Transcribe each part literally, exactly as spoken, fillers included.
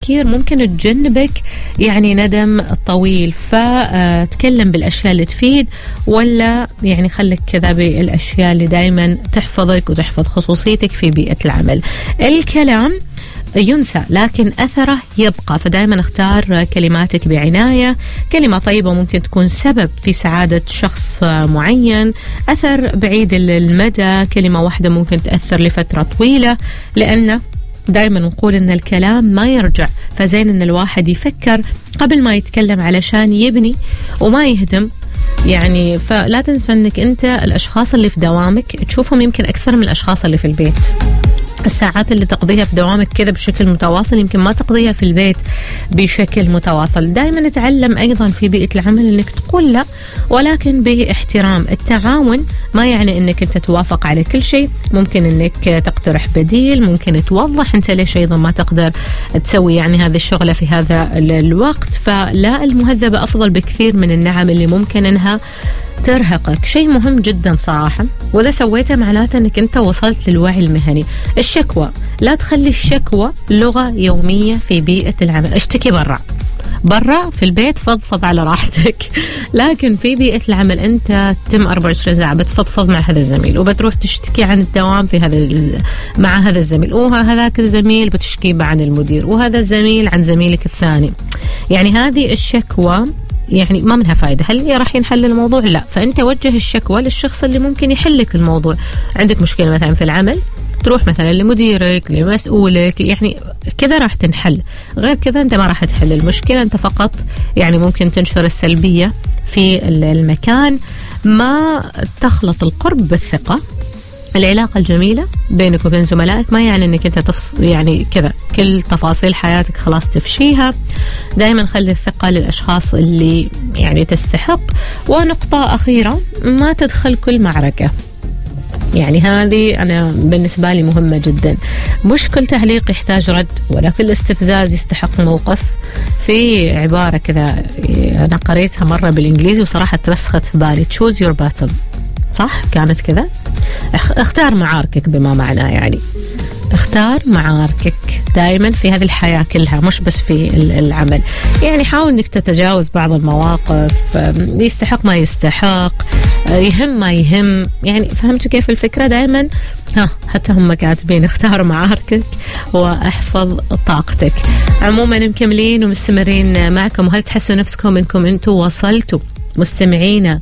التفكير ممكن تجنبك يعني ندم طويل. فتكلم بالأشياء اللي تفيد، ولا يعني خليك كذا بالأشياء اللي دايما تحفظك وتحفظ خصوصيتك في بيئة العمل. الكلام ينسى لكن أثره يبقى، فدائما اختار كلماتك بعناية. كلمة طيبة ممكن تكون سبب في سعادة شخص معين، أثر بعيد المدى. كلمة واحدة ممكن تأثر لفترة طويلة، لأن دائما نقول إن الكلام ما يرجع، فزين إن الواحد يفكر قبل ما يتكلم علشان يبني وما يهدم. يعني فلا تنسى إنك أنت الأشخاص اللي في دوامك تشوفهم يمكن أكثر من الأشخاص اللي في البيت. الساعات اللي تقضيها في دوامك كذا بشكل متواصل يمكن ما تقضيها في البيت بشكل متواصل. دائما نتعلم أيضا في بيئة العمل إنك تقول لا، ولكن باحترام. التعاون ما يعني إنك أنت توافق على كل شيء، ممكن إنك تقترح بديل، ممكن توضح أنت ليش أيضا ما تقدر تسوي يعني هذه الشغلة في هذا الوقت. فلا، المهذبة أفضل بكثير من النعم اللي ممكن إنها ترهقك. شيء مهم جدا صراحة، وإذا سويته معناته أنك أنت وصلت للوعي المهني. الشكوى، لا تخلي الشكوى لغة يومية في بيئة العمل. اشتكي برا برا، في البيت فضفض على راحتك، لكن في بيئة العمل أنت تم أربعة وعشرين ساعة بتفضفض مع هذا الزميل، وبتروح تشتكي عن الدوام في هذا مع هذا الزميل، وهذاك الزميل بتشكي عن المدير، وهذا الزميل عن زميلك الثاني. يعني هذه الشكوى يعني ما منها فائدة. هل هي راح ينحل الموضوع؟ لا. فأنت وجه الشكوى للشخص اللي ممكن يحلك الموضوع. عندك مشكلة مثلا في العمل، تروح مثلا لمديرك، لمسؤولك، يعني كذا راح تنحل. غير كذا أنت ما راح تحل المشكلة، أنت فقط يعني ممكن تنشر السلبية في المكان. ما تخلط القرب بالثقة. العلاقة الجميلة بينك وبين زملائك ما يعني انك انت تفص يعني كذا كل تفاصيل حياتك خلاص تفشيها. دائما خلي الثقة للأشخاص اللي يعني تستحق. ونقطة أخيرة، ما تدخل كل معركة. يعني هذه أنا بالنسبة لي مهمة جدا. مش كل تعليق يحتاج رد، ولا كل استفزاز يستحق موقف. في عبارة كذا أنا قريتها مرة بالإنجليزي وصراحة ترسخت في بالي، choose your battle. صح؟ كانت كذا، اختار معاركك، بما معناه يعني اختار معاركك دائما في هذه الحياة كلها، مش بس في العمل. يعني حاول انك تتجاوز بعض المواقف، يستحق ما يستحق، يهم ما يهم. يعني فهمتوا كيف الفكرة؟ دائما ها حتى هم كاتبين اختار معاركك واحفظ طاقتك. عموما مكملين ومستمرين معكم. وهل تحسوا نفسكم انكم انتم وصلتوا مستمعينا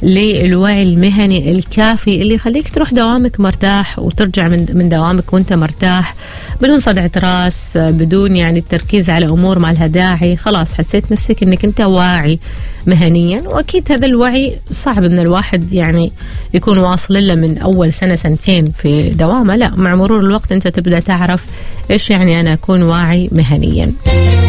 للوعي المهني الكافي اللي يخليك تروح دوامك مرتاح وترجع من من دوامك وانت مرتاح بدون صدعة راس، بدون يعني التركيز على امور ما لها داعي؟ خلاص حسيت نفسك انك انت واعي مهنيا. واكيد هذا الوعي صعب ان الواحد يعني يكون واصل له من اول سنة سنتين في دوامه، لا، مع مرور الوقت انت تبدأ تعرف ايش يعني انا اكون واعي مهنيا.